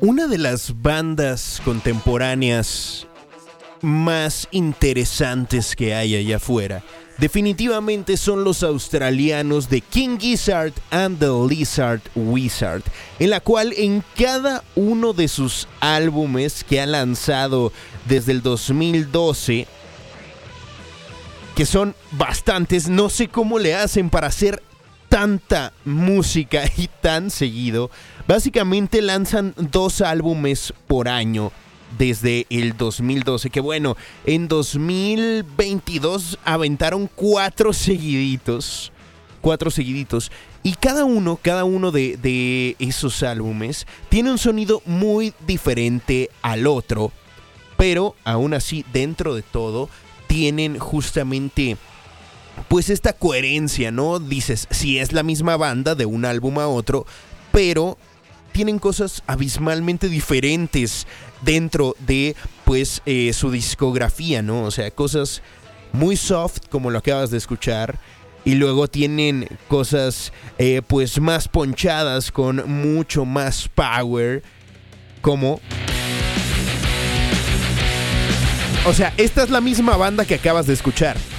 Una de las bandas contemporáneas más interesantes que hay allá afuera definitivamente son los australianos de King Gizzard and the Lizard Wizard, en la cual en cada uno de sus álbumes que han lanzado desde el 2012, que son bastantes, no sé cómo le hacen para hacer tanta música y tan seguido. Básicamente lanzan 2 álbumes por año desde el 2012, que bueno, en 2022 aventaron 4 seguiditos, y cada uno de esos álbumes tiene un sonido muy diferente al otro, pero aún así, dentro de todo, tienen justamente pues esta coherencia, ¿no? Dices, sí es la misma banda de un álbum a otro, pero tienen cosas abismalmente diferentes dentro de pues su discografía, ¿no? O sea, cosas muy soft, como lo acabas de escuchar, y luego tienen cosas pues más ponchadas, con mucho más power, como... O sea, esta es la misma banda que acabas de escuchar.